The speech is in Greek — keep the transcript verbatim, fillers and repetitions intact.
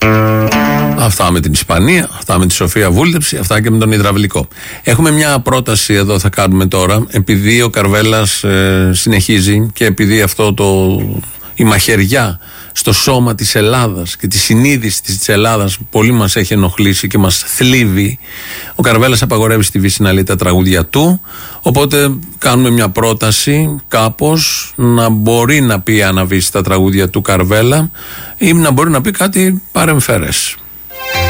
Αυτά με την Ισπανία, αυτά με τη Σοφία Βούλτεψη, αυτά και με τον υδραυλικό. Έχουμε μια πρόταση εδώ, θα κάνουμε τώρα, επειδή ο Καρβέλας ε, συνεχίζει και επειδή αυτό το, η μαχαιριά στο σώμα της Ελλάδας και τη συνείδηση της Ελλάδας πολύ μας έχει ενοχλήσει και μας θλίβει. Ο Καρβέλας απαγορεύει στη Βύση να λέει τα τραγούδια του, οπότε κάνουμε μια πρόταση κάπως να μπορεί να πει Άννα Βύση τα τραγούδια του Καρβέλα ή να μπορεί να πει κάτι παρεμφερές.